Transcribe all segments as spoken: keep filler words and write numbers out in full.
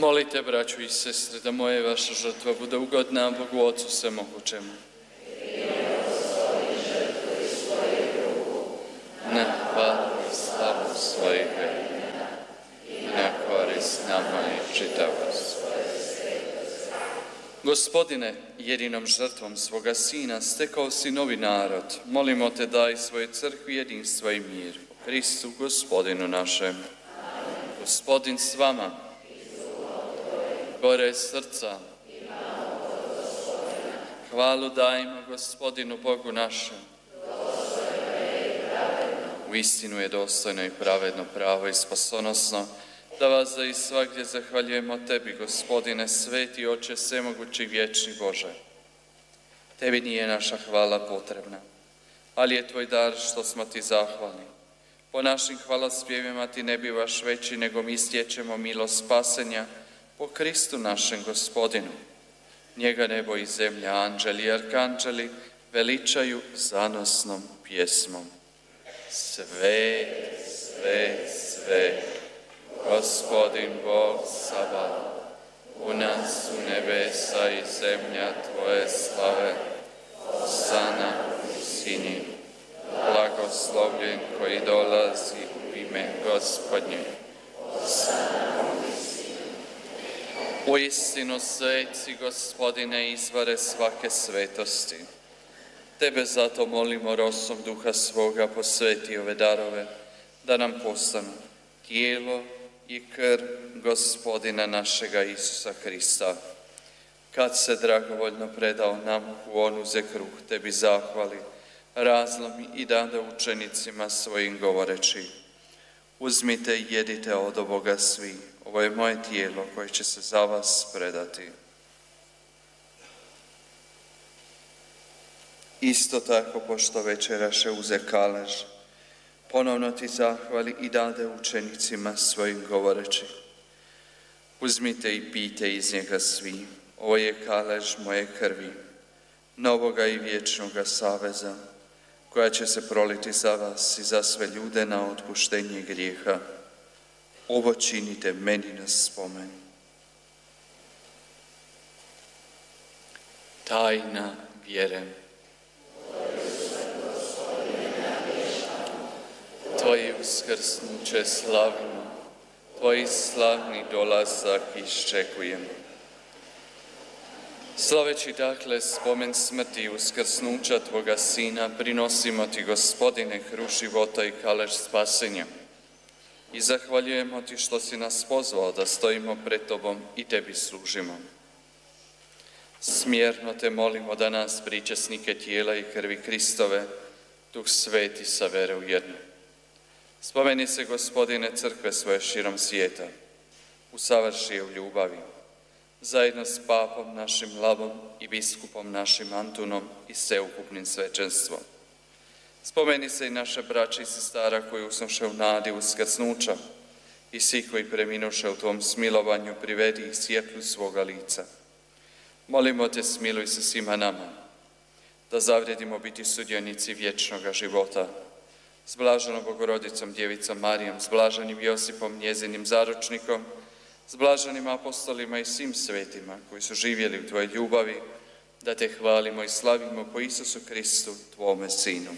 Molite, braću i sestre, da moje vaša žrtva bude ugodna Bogu Ocu Svemogućemu. Na hvalu i slavu svojih velika i na korist nama i čitavo svoje. Gospodine, jedinom žrtvom svoga Sina stekao si novi narod. Molimo te, daj svojoj crkvi jedinstvo i mir. O Kristu, Gospodinu našem. Gospodin s vama. Gore srca. Hvalu dajmo Gospodinu Bogu našem. U istinu je dostojno i pravedno, pravo i spasonosno da vas za i svagdje zahvaljujemo tebi, Gospodine, sveti Oče, svemogući vječni Bože. Tebi nije naša hvala potrebna, ali je tvoj dar što smo ti zahvalni. Po našim hvalospjevima ti ne bivaš veći, nego mi stječemo milost spasenja po Kristu našem Gospodinu. Njega nebo i zemlja, anđeli i arkanđeli veličaju zanosnom pjesmom. Sve, sve, sve, Gospodin Bog Sabaoth, u nas u nebesa i zemlja tvoje slave, Hosana u visini, blagoslovljen koji dolazi u ime Gospodnje. Hosana u visini. Uistinu sveci, Gospodine, izvore svake svetosti. Tebe zato molimo rosom duha svoga, posveti ove darove, da nam postanu tijelo i krv Gospodina našega Isusa Krista. Kad se dragovoljno predao nam u on uze kruh, tebi zahvali, razlomi i dade učenicima svojim govoreći: uzmite i jedite od ovoga svi, ovo je moje tijelo koje će se za vas predati. Isto tako, pošto večeraše uze kalež, ponovno ti zahvali i dade učenicima svojim govoreći: uzmite i pijte iz njega svi, ovo je kalež moje krvi, novoga i vječnoga saveza, koja će se proliti za vas i za sve ljude na otpuštenje grijeha. Ovo činite meni na spomen. Tajna vjere. Tvoje uskrsnuće slavimo, Tvoj slavni dolazak iščekujemo. Slaveći dakle spomen smrti i uskrsnuća Tvoga Sina, prinosimo Ti, Gospodine, kruh života i kalež spasenja. I zahvaljujemo Ti što si nas pozvao da stojimo pred Tobom i Tebi služimo. Smjerno Te molimo da nas, pričasnike tijela i krvi Kristove, Duh Sveti savere u jedno. Spomeni se, Gospodine, crkve svoje širom svijeta, usavrši je u ljubavi, zajedno s papom našim Lavom i biskupom našim Antunom i sveukupnim svećenstvom. Spomeni se i naše braće i sestara koji usnoše u nadi uskrsnuća i svi koji preminuše u Tvom smilovanju, privedi ih svjetlu svoga lica. Molimo Te, smiluj se svima nama, da zavrijedimo biti sudionici vječnoga života, s blaženom Bogorodicom Djevicom Marijom, s blaženim Josipom, njezinim zaručnikom, s blaženim apostolima i svim svetima koji su živjeli u Tvojoj ljubavi, da Te hvalimo i slavimo po Isusu Kristu, Tvome Sinu.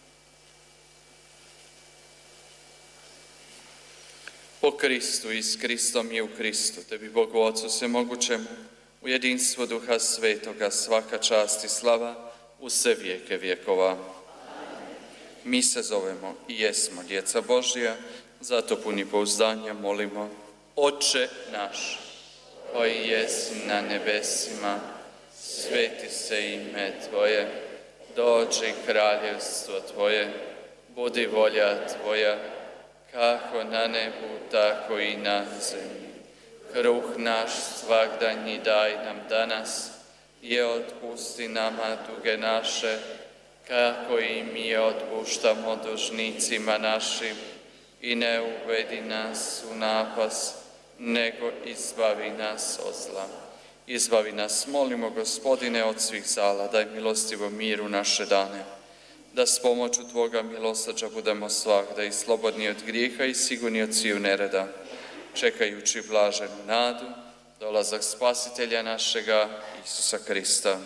Po Kristu i s Kristom i u Kristu, Tebi Bogu Ocu Svemogućemu, u jedinstvu Duha Svetoga, svaka čast i slava u sve vijeke vjekova. Mi se zovemo i jesmo djeca Božja, zato puni pouzdanja molimo: Oče naš, koji jesi na nebesima, sveti se ime Tvoje, dođi kraljevstvo Tvoje, budi volja Tvoja, kako na nebu, tako i na zemlji. Kruh naš svagdanji daj nam danas, i otpusti nama duge naše, kako i mi otpuštamo dužnicima našim, i ne uvedi nas u napas, nego izbavi nas od zla. Izbavi nas, molimo, Gospodine, od svih zala, daj milostivo miru naše dane, da s pomoću Tvoga milosrđa budemo svagda i slobodni od grijeha i sigurni od sviju nereda, čekajući blaženu nadu dolazak spasitelja našega, Isusa Krista.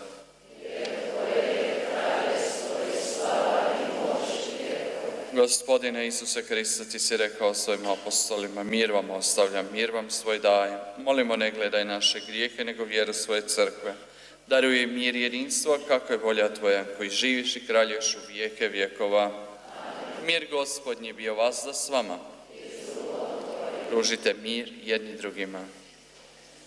Gospodine Isuse Kriste, ti si rekao svojim apostolima, mir vam ostavljam, mir vam svoj dajem. Molimo, ne gledaj naše grijehe, nego vjeru svoje crkve. Daruj im mir i jedinstvo, kako je volja tvoja, koji živiš i kraljuješ u vijeke vjekova. Mir Gospodnji bio vas da s vama. Pružite mir jedni drugima.